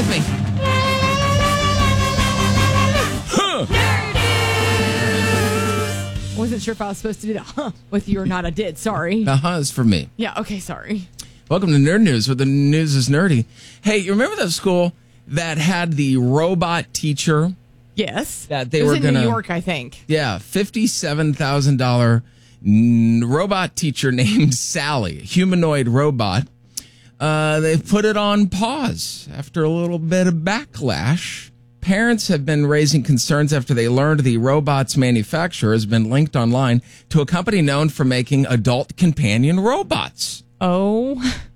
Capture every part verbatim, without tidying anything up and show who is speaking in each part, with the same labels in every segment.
Speaker 1: Hit me. Huh.
Speaker 2: Wasn't sure if I was supposed to do that huh, with you or not. I did. Sorry.
Speaker 1: Uh-huh is for me.
Speaker 2: Yeah, okay, sorry.
Speaker 1: Welcome to Nerd News, where the news is nerdy. Hey, you remember that school that had the robot teacher?
Speaker 2: Yes.
Speaker 1: That they
Speaker 2: it was
Speaker 1: were
Speaker 2: in
Speaker 1: gonna,
Speaker 2: New York, I think.
Speaker 1: Yeah, fifty-seven thousand dollars n- robot teacher named Sally, a humanoid robot. Uh, they've put it on pause after a little bit of backlash. Parents have been raising concerns after they learned the robot's manufacturer has been linked online to a company known for making adult companion robots.
Speaker 2: Oh,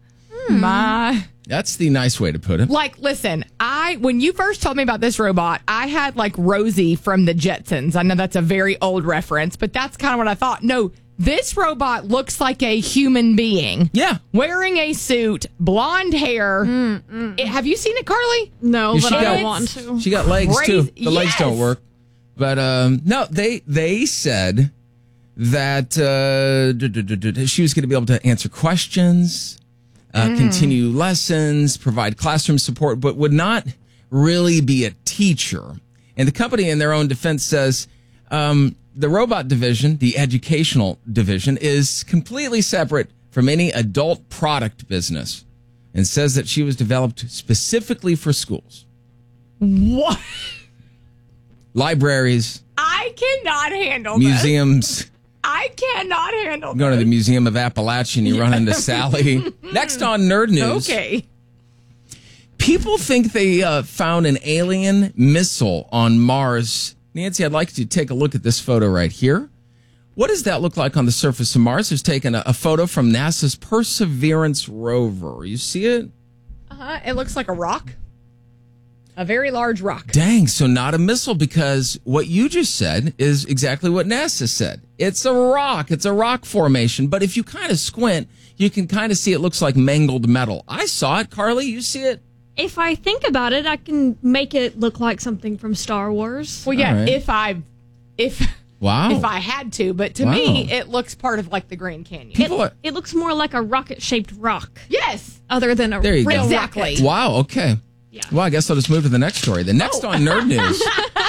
Speaker 2: my.
Speaker 1: That's the nice way to put it.
Speaker 2: Like, listen, I when you first told me about this robot, I had like Rosie from the Jetsons. I know that's a very old reference, but that's kind of what I thought. No, this robot looks like a human being.
Speaker 1: Yeah.
Speaker 2: Wearing a suit, blonde hair. Mm, mm. It, have you seen it, Carly?
Speaker 3: No,
Speaker 1: Yeah,
Speaker 3: but
Speaker 1: she
Speaker 3: I
Speaker 1: got-
Speaker 3: want to.
Speaker 1: She got legs
Speaker 2: Crazy.
Speaker 1: too. The legs
Speaker 2: Yes.
Speaker 1: don't work. But um, no, they they said that uh, d- d- d- d- she was going to be able to answer questions, uh,
Speaker 2: Mm.
Speaker 1: continue lessons, provide classroom support, but would not really be a teacher. And the company, in their own defense, says um, the robot division, the educational division, is completely separate from any adult product business, and says that she was developed specifically for schools,
Speaker 2: What?
Speaker 1: libraries,
Speaker 2: I cannot handle
Speaker 1: museums.
Speaker 2: this. I cannot handle
Speaker 1: Go to the
Speaker 2: this.
Speaker 1: Museum of Appalachian, you run into Sally. Next on Nerd News.
Speaker 2: Okay.
Speaker 1: People think they uh, found an alien missile on Mars. Nancy, I'd like you to take a look at this photo right here. What does that look like on the surface of Mars? There's taken a, a photo from NASA's Perseverance rover. You see it?
Speaker 2: Uh-huh. It looks like a rock. A very large rock.
Speaker 1: Dang, so not a missile, because what you just said is exactly what NASA said. It's a rock. It's a rock formation. But if you kind of squint, you can kind of see it looks like mangled metal. I saw it. Carly, you see it?
Speaker 3: If I think about it, I can make it look like something from Star Wars.
Speaker 2: Well, yeah,
Speaker 1: All right.
Speaker 2: if I if
Speaker 1: Wow.
Speaker 2: if I had to, but to
Speaker 1: Wow.
Speaker 2: me it looks part of like the Grand Canyon.
Speaker 1: People are,
Speaker 3: It looks more like a rocket-shaped rock,
Speaker 2: Yes.
Speaker 3: other than a
Speaker 1: There you go.
Speaker 3: real
Speaker 2: Exactly.
Speaker 3: rocket.
Speaker 1: wow, okay.
Speaker 3: Yeah.
Speaker 1: Well, I guess I'll just move to the next story. The next on Nerd News.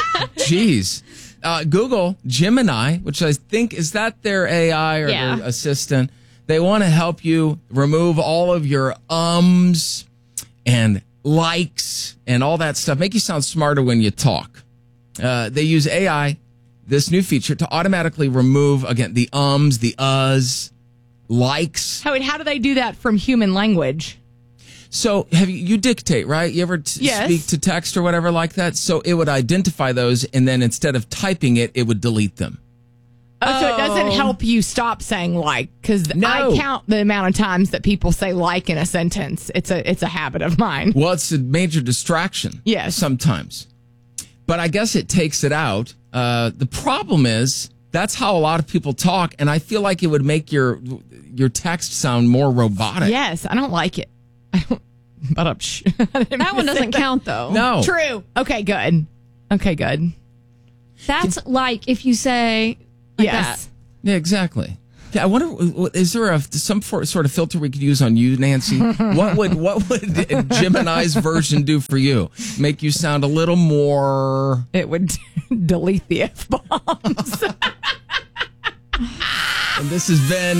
Speaker 1: Jeez. Uh, Google Gemini, which I think, is that their A I or
Speaker 3: Yeah.
Speaker 1: their assistant? They want to help you remove all of your ums and likes and all that stuff. Make you sound smarter when you talk. Uh, they use A I, this new feature, to automatically remove, again, the ums, the uhs, likes.
Speaker 2: How how do they do that from human language?
Speaker 1: So have you, you dictate, right? You ever t-
Speaker 2: Yes.
Speaker 1: speak to text or whatever like that? So it would identify those, and then instead of typing it, it would delete them.
Speaker 2: Oh, so it doesn't
Speaker 3: Oh.
Speaker 2: help you stop saying like, because
Speaker 1: No.
Speaker 2: I count the amount of times that people say like in a sentence. It's a it's a habit of mine.
Speaker 1: Well, it's a major distraction.
Speaker 2: Yes.
Speaker 1: Sometimes. But I guess it takes it out. Uh, the problem is that's how a lot of people talk, and I feel like it would make your your text sound more robotic.
Speaker 2: Yes, I don't like it. I don't. But I'm sh-
Speaker 3: That one doesn't count, though.
Speaker 1: No.
Speaker 2: True. Okay, good. Okay, good.
Speaker 3: That's like if you say like
Speaker 2: Yes.
Speaker 1: Yeah, exactly. Yeah, I wonder, is there a some for, sort of filter we could use on you, Nancy? What would what would Gemini's version do for you? Make you sound a little more.
Speaker 2: It would delete the F bombs.
Speaker 1: And this has been